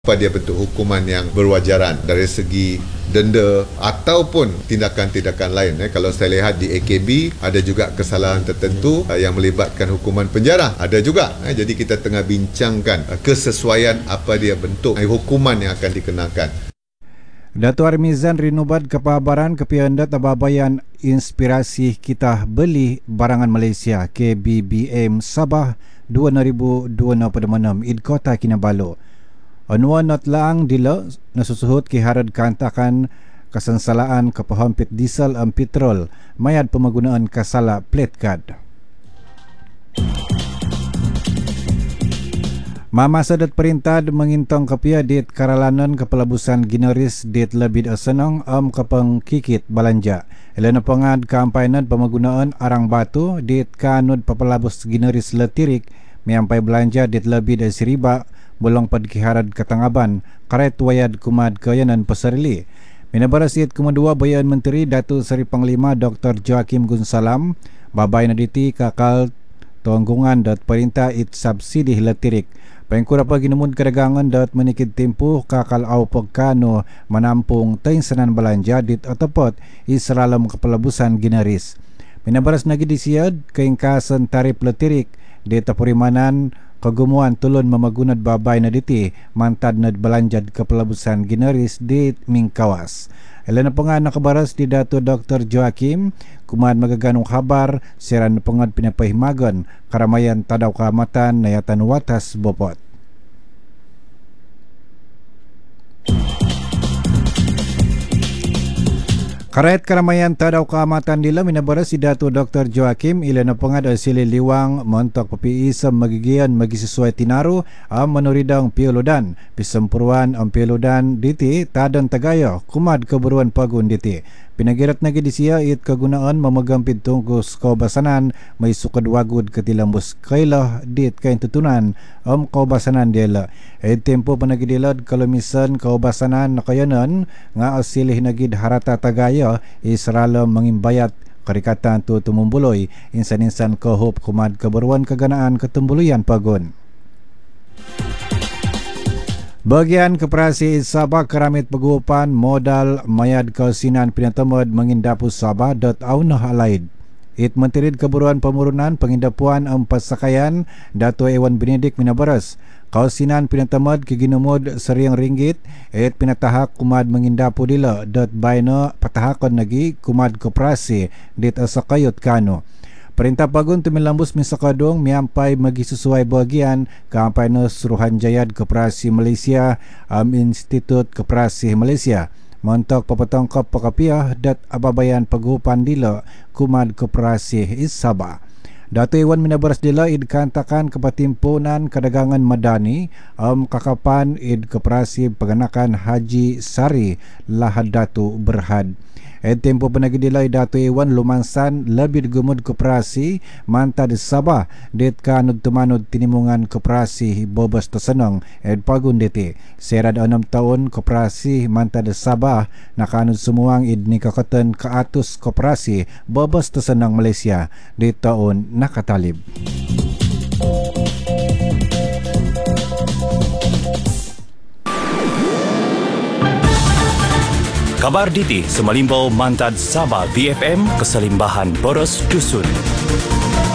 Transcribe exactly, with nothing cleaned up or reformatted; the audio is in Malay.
apa dia bentuk hukuman yang berwajaran dari segi denda ataupun tindakan-tindakan lain. Eh, kalau saya lihat di A K B ada juga kesalahan tertentu eh, yang melibatkan hukuman penjara. Ada juga. Eh, jadi kita tengah bincangkan eh, kesesuaian apa dia bentuk eh, hukuman yang akan dikenakan. Dato' Armizan rinubat kepahabaran kepiandat ababayan inspirasi kita beli barangan Malaysia K B B M Sabah dua ribu dua puluh enam pada enam id Kota Kinabalu. Anuan not laang dila nasusuhut kiharad kantakan kesensalaan kepahampit diesel am petrol mayad pemagunaan kasala plate card. Mama sadat perintah mengintong kapia dit karalanan kepelabusan ginaris dit lebih asenong am kapang kikit balanja. Elena pengad kampainan pemagunaan arang batu dit kanud papelabus ginaris letirik miampai belanja dit lebih dari seriba bolong padkiharad katangaban karet wayad kumad kayanan pasarili. Minabaras it kumudua bayan menteri Datuk Seri Panglima Doktor Joaquim Gunsalam babay na diti kakal tunggungan dat perintah it subsidi letirik. Pengkura pa ginumud kadagangan dat menikid tempo kakal au pagkano manampung tainsanan balanja dit atapot isralam kepelabusan ginaris. Minabaras na gidisiyad kaingkasan tarif letirik dit apurimanan kagumuan tulon mamagunad babay na diti mantad na balanjad kepelabusan ginaris di Mingkawas. Ilan na pangad nakabaras di Dato' Doktor Joaquim kumad magaganong kabar siran na pangad pinapahimagan karamayan tadaw kaamatan na yatan watas bopot. Karet karamayan tadaw kaamatan nila minabaras si Dato' Doktor Joaquim ilan na pangad asili liwang montok papiisam magigian magisusuay tinaro ang manuridang piolodan pisampuruan ang piolodan diti tadan tagayo kumad kaburuan pagun diti pinagirat na gidi siya it kagunaan mamagampid tungkos kaubasanan may sukadwagod katilambos kailah dit kain tutunan ang kaubasanan dila e tempo panagidilad kalumisan kaubasanan na kayanan nga asilih nagid harata tagayo isralam mangimbayat karikatan tu tumumbuloy insan-insan kahop kumad kabaruan kaganaan ketumbuluyan pagon. Bagian Koperasi Sabah keramit pagupan modal mayad kausinan pinatamad mengindapus Sabah dot aunah alaid. It Menterid Keburuan Pemurunan Pengindapuan ang Pasakayan Dato' Ewan Benedik minabaras kausinan pinatamad kiginumod seriang ringgit et pinatahak kumad mengindapu dila dot bayno patahakon nagi kumad koperasi dit asakayot kano. Perintah pagun tumilambus misakadong miampai magisusuai bagian kampay na Suruhanjayad Koperasi Malaysia am Institut Koperasi Malaysia montok papatongkap pakapiah dat ababayan pagupan dila kumad Koperasi Sabah. Dato' Iwan minabaras dila id kantakan kepatimpunan kadagangan madani am kakapan id Koperasi Paganakan Haji Sari Lahad Datu Berhad. E tempo panagidilay Dato' Iwan lumansan labid gumud koperasi mantad Sabah dit kanod tumanod tinimungan koperasi bobas tasanong ed pagun diti serad anam taon koperasi mantad Sabah nakanod sumuang id ni kakatan kaatus koperasi bobas tasanong Malaysia dit taon nakatalib. Kabar diti sumalimbao mantad Sabah B F M keselimbahan boros dusun.